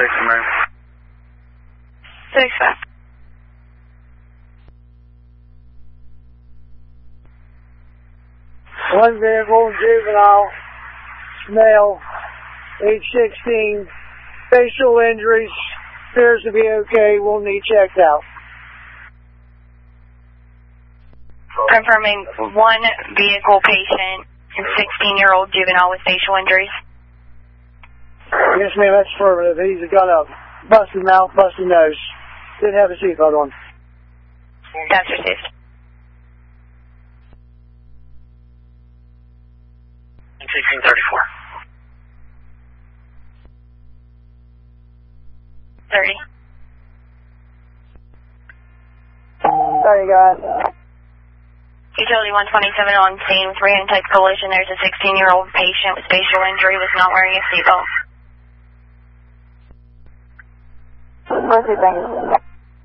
man. 35. One vehicle, juvenile, male, age 16, facial injuries, appears to be okay, will need checked out. Confirming one vehicle patient and 16-year-old juvenile with facial injuries. Yes, ma'am, that's affirmative. He's got a busted mouth, busted nose. Didn't have a seatbelt on. That's received. 1634. 30. 30, guys. Utility 127 on scene with random type collision. There's a 16-year-old patient with facial injury was not wearing a seatbelt. Where's he bringing?